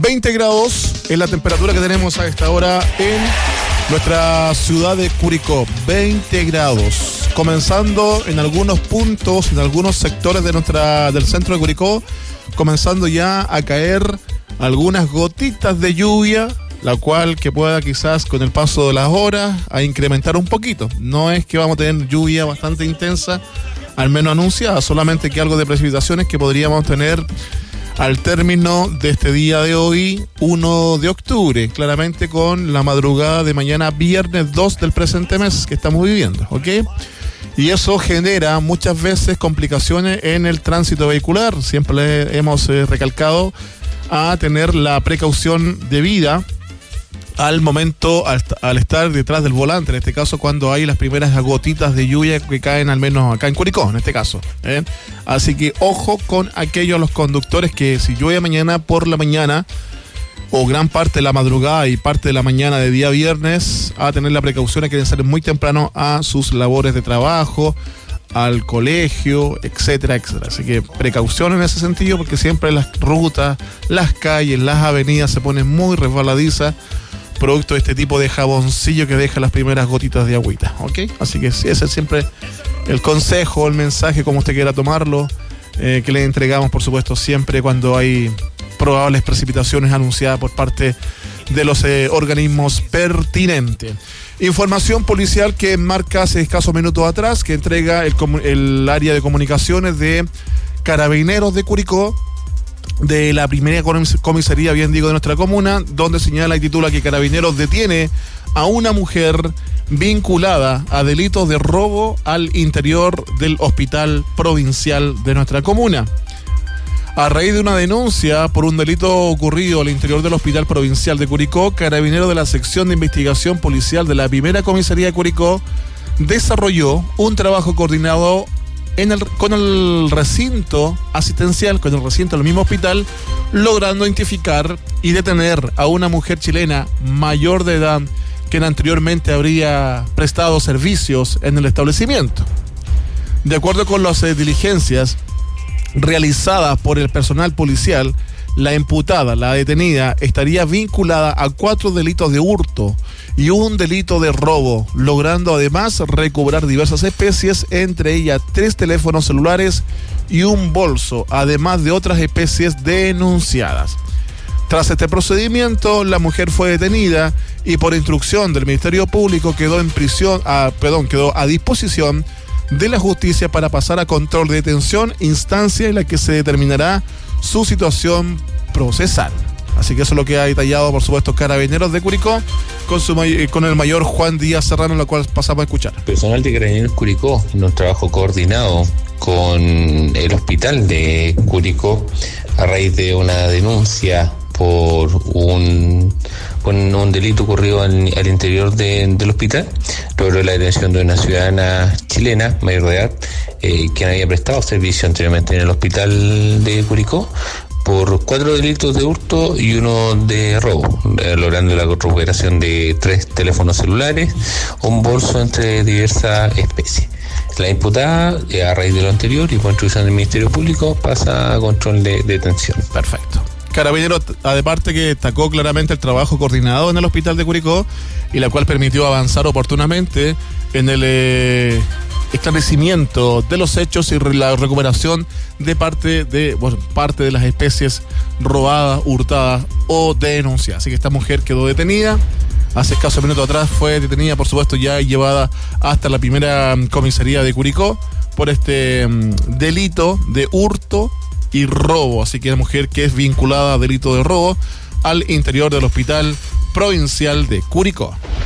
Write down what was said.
20 grados es la temperatura que tenemos a esta hora en nuestra ciudad de Curicó. 20 grados. Comenzando en algunos puntos, en algunos sectores del centro de Curicó, comenzando ya a caer algunas gotitas de lluvia, la cual que pueda quizás con el paso de las horas a incrementar un poquito. No es que vamos a tener lluvia bastante intensa, al menos anunciada, solamente que algo de precipitaciones que podríamos tener al término de este día de hoy, 1 de octubre, claramente con la madrugada de mañana viernes 2 del presente mes que estamos viviendo, ¿ok? Y eso genera muchas veces complicaciones en el tránsito vehicular. Siempre le hemos recalcado a tener la precaución debida al momento, al estar detrás del volante, en este caso cuando hay las primeras gotitas de lluvia que caen al menos acá en Curicó, en este caso. Así que ojo con aquellos los conductores que si llueve mañana por la mañana o gran parte de la madrugada y parte de la mañana de día viernes, a tener la precaución de que deben salir muy temprano a sus labores de trabajo, al colegio, etcétera, etcétera. Así que precaución en ese sentido, porque siempre las rutas, las calles, las avenidas se ponen muy resbaladizas producto de este tipo de jaboncillo que deja las primeras gotitas de agüita, ¿ok? Así que ese es siempre el consejo, el mensaje, como usted quiera tomarlo, que le entregamos, por supuesto, siempre cuando hay probables precipitaciones anunciadas por parte de los organismos pertinentes. Información policial que marca hace escasos minutos atrás, que entrega el área de comunicaciones de Carabineros de Curicó, de la primera comisaría, bien digo, de nuestra comuna, donde señala y titula que Carabineros detiene a una mujer vinculada a delitos de robo al interior del hospital provincial de nuestra comuna. A raíz de una denuncia por un delito ocurrido al interior del hospital provincial de Curicó, Carabineros de la sección de investigación policial de la primera comisaría de Curicó desarrolló un trabajo coordinado con el recinto asistencial, con el recinto del mismo hospital, logrando identificar y detener a una mujer chilena mayor de edad que anteriormente habría prestado servicios en el establecimiento. De acuerdo con las diligencias realizadas por el personal policial, la imputada, la detenida, estaría vinculada a 4 delitos de hurto y un delito de robo, logrando además recobrar diversas especies, entre ellas 3 teléfonos celulares y un bolso, además de otras especies denunciadas. Tras este procedimiento, la mujer fue detenida y por instrucción del Ministerio Público quedó a disposición de la justicia para pasar a control de detención, instancia en la que se determinará su situación procesal. Así que eso es lo que ha detallado, por supuesto, Carabineros de Curicó con el mayor Juan Díaz Serrano, lo cual pasamos a escuchar. Personal de Carabineros Curicó, en un trabajo coordinado con el hospital de Curicó, a raíz de una denuncia por un delito ocurrido al interior del hospital, logró la detención de una ciudadana chilena mayor de edad, quien había prestado servicio anteriormente en el hospital de Curicó por 4 delitos de hurto y 1 de robo, logrando la recuperación de 3 teléfonos celulares, un bolso entre diversas especies. La imputada, a raíz de lo anterior y por instrucción del Ministerio Público, pasa a control de detención. Perfecto. Carabineros, aparte que destacó claramente el trabajo coordinado en el hospital de Curicó y la cual permitió avanzar oportunamente en el esclarecimiento de los hechos y la recuperación de parte de las especies robadas, hurtadas o denunciadas. Así que esta mujer quedó detenida. Hace escasos minutos atrás fue detenida, por supuesto, ya llevada hasta la primera comisaría de Curicó por este delito de hurto y robo. Así que la mujer que es vinculada a delito de robo al interior del hospital provincial de Curicó.